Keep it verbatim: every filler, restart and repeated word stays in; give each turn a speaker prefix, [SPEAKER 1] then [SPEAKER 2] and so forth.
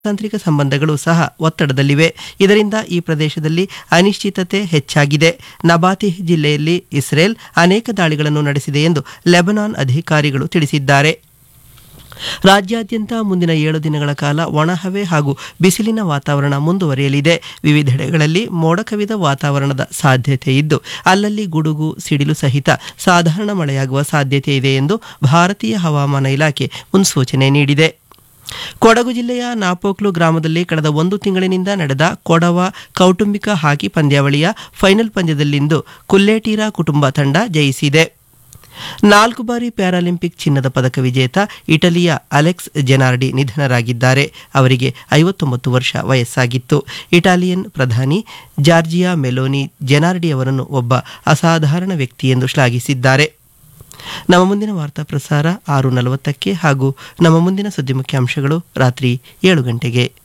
[SPEAKER 1] ತಾಂತ್ರಿಕ ಸಂಬಂಧಗಳು ಸಹ ಒತ್ತಡದಲ್ಲಿವೆ. ಇದರಿಂದ ಈ ಪ್ರದೇಶದಲ್ಲಿ ಅನಿಶ್ಚಿತತೆ ಹೆಚ್ಚಾಗಿದೆ. ನಬಾತಿಹ್ ಜಿಲ್ಲೆಯಲ್ಲಿ ಇಸ್ರೇಲ್ ಅನೇಕ ದಾಳಿಗಳನ್ನು ನಡೆಸಿದೆ ಎಂದು ಲೆಬನಾನ್ ಅಧಿಕಾರಿಗಳು ತಿಳಿಸಿದ್ದಾರೆ. ರಾಜ್ಯಾದ್ಯಂತ ಮುಂದಿನ ಏಳು ದಿನಗಳ ಕಾಲ ಒಣಹವೆ ಹಾಗೂ ಬಿಸಿಲಿನ ವಾತಾವರಣ ಮುಂದುವರಿಯಲಿದೆ. ವಿವಿಧೆಡೆಗಳಲ್ಲಿ ಮೋಡ ಕವಿದ ವಾತಾವರಣದ ಸಾಧ್ಯತೆ ಇದ್ದು ಅಲ್ಲಲ್ಲಿ ಗುಡುಗು ಸಿಡಿಲು ಸಹಿತ ಸಾಧಾರಣ ಮಳೆಯಾಗುವ ಸಾಧ್ಯತೆ ಇದೆ ಎಂದು ಭಾರತೀಯ ಹವಾಮಾನ ಇಲಾಖೆ ಮುನ್ಸೂಚನೆ ನೀಡಿದೆ. ಕೊಡಗು ಜಿಲ್ಲೆಯ ನಾಪೋಕ್ಲು ಗ್ರಾಮದಲ್ಲಿ ಕಳೆದ ಒಂದು ತಿಂಗಳಿನಿಂದ ನಡೆದ ಕೊಡವ ಕೌಟುಂಬಿಕ ಹಾಕಿ ಪಂದ್ಯಾವಳಿಯ ಫೈನಲ್ ಪಂದ್ಯದಲ್ಲಿಂದು ಕುಲ್ಲೇಟೀರ ಕುಟುಂಬ ತಂಡ ಜಯಿಸಿದೆ. ನಾಲ್ಕು ಬಾರಿ ಪ್ಯಾರಾಲಿಂಪಿಕ್ ಚಿನ್ನದ ಪದಕ ವಿಜೇತ ಇಟಲಿಯ ಅಲೆಕ್ಸ್ ಜೆನಾರ್ಡಿ ನಿಧನರಾಗಿದ್ದಾರೆ. ಅವರಿಗೆ ಐವತ್ತೊಂಬತ್ತು ವರ್ಷ ವಯಸ್ಸಾಗಿತ್ತು. ಇಟಾಲಿಯನ್ ಪ್ರಧಾನಿ ಜಾರ್ಜಿಯಾ ಮೆಲೋನಿ ಜೆನಾರ್ಡಿ ಅವರನ್ನು ಒಬ್ಬ ಅಸಾಧಾರಣ ವ್ಯಕ್ತಿ ಎಂದು ಶ್ಲಾಘಿಸಿದ್ದಾರೆ. ನಮ್ಮ ಮುಂದಿನ ವಾರ್ತಾ ಪ್ರಸಾರ ಆರು ನಲವತ್ತಕ್ಕೆ ಹಾಗೂ ನಮ್ಮ ಮುಂದಿನ ಸುದ್ದಿ ಮುಖ್ಯಾಂಶಗಳು ರಾತ್ರಿ ಏಳು ಗಂಟೆಗೆ.